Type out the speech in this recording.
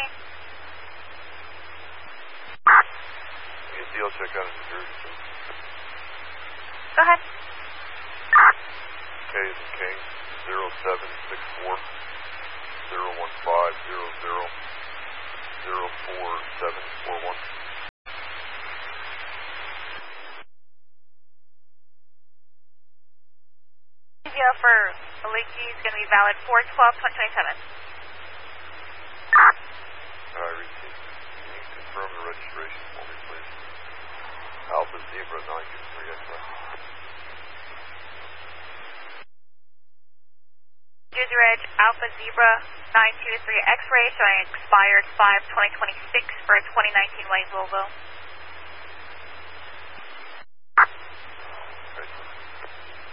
Deal check out of New Jersey, please. Go ahead. K is in King, 0764 01500 04741. For Maliki is going to be valid 4/12/2027. I received. Can you confirm the registration for me, please? Alpha Zebra 923 X-ray. Jersey Ridge, Alpha Zebra 923 X-ray showing expired 5/2026 for a 2019 white Volvo.